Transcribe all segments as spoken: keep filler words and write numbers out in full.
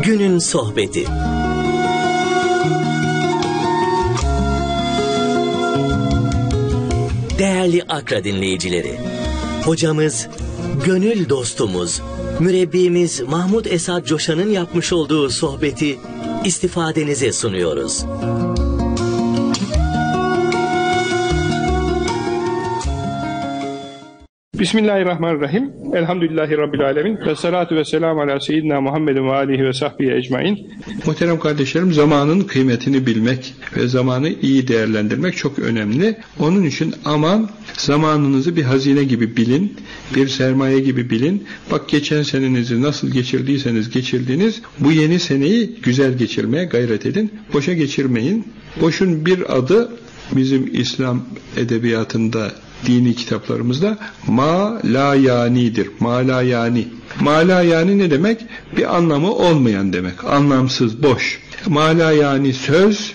Günün sohbeti. Değerli Akra dinleyicileri, hocamız, gönül dostumuz, mürebbimiz Mahmud Esad Coşan'ın yapmış olduğu sohbeti istifadenize sunuyoruz. Bismillahirrahmanirrahim. Elhamdülillahi Rabbil alemin. Ve salatu ve selamu ala seyyidina Muhammedin ve alihi ve sahbihi ecmain. Muhterem kardeşlerim, zamanın kıymetini bilmek ve zamanı iyi değerlendirmek çok önemli. Onun için aman zamanınızı bir hazine gibi bilin, bir sermaye gibi bilin. Bak, geçen senenizi nasıl geçirdiyseniz geçirdiniz, bu yeni seneyi güzel geçirmeye gayret edin. Boşa geçirmeyin. Boşun bir adı bizim İslam edebiyatında, dini kitaplarımızda ma la yanidir. Ma la yani. Ma la yani ne demek? Bir anlamı olmayan demek. Anlamsız, boş. Ma la yani söz,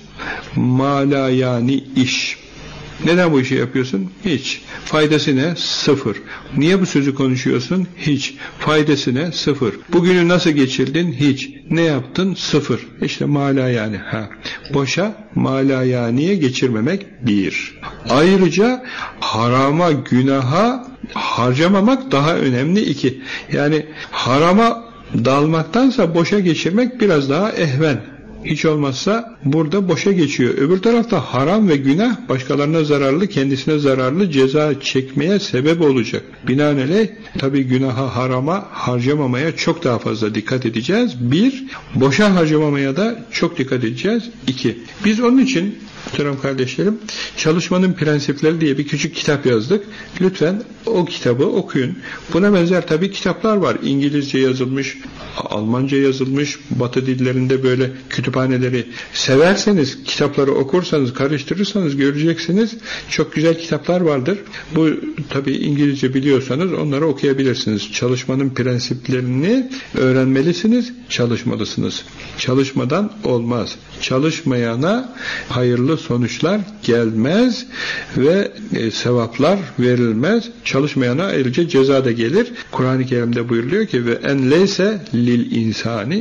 ma la yani iş. Neden bu işi yapıyorsun? Hiç. Faydası ne? Sıfır. Niye bu sözü konuşuyorsun? Hiç. Faydası ne? Sıfır. Bugünü nasıl geçirdin? Hiç. Ne yaptın? Sıfır. İşte mala yani. Ha. Boşa mala yaniye geçirmemek bir. Ayrıca harama, günaha harcamamak daha önemli iki. Yani harama dalmaktansa boşa geçirmek biraz daha ehven. Hiç olmazsa burada boşa geçiyor. Öbür tarafta haram ve günah başkalarına zararlı, kendisine zararlı ceza çekmeye sebep olacak. Binaenaleyh tabi günaha, harama harcamamaya çok daha fazla dikkat edeceğiz. Bir, boşa harcamamaya da çok dikkat edeceğiz. İki, biz onun için muhterem kardeşlerim, Çalışmanın Prensipleri diye bir küçük kitap yazdık. Lütfen o kitabı okuyun. Buna benzer tabii kitaplar var. İngilizce yazılmış, Almanca yazılmış, Batı dillerinde böyle kütüphaneleri severseniz, kitapları okursanız, karıştırırsanız göreceksiniz. Çok güzel kitaplar vardır. Bu tabii İngilizce biliyorsanız onları okuyabilirsiniz. Çalışmanın prensiplerini öğrenmelisiniz, çalışmalısınız. Çalışmadan olmaz. Çalışmayana hayırlı sonuçlar gelmez ve e, sevaplar verilmez. Çalışmayana ayrıca ceza da gelir. Kur'an-ı Kerim'de buyuruluyor ki ve en leyse lil insani